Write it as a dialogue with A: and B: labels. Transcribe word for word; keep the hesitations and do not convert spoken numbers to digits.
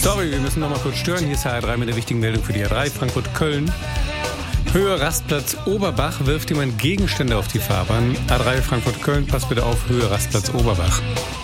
A: Sorry, wir müssen noch mal kurz stören. Hier ist H R drei mit der wichtigen Meldung für die A drei Frankfurt-Köln. Höhe Rastplatz Oberbach, wirft jemand Gegenstände auf die Fahrbahn. A drei Frankfurt-Köln, passt bitte auf, Höhe Rastplatz Oberbach.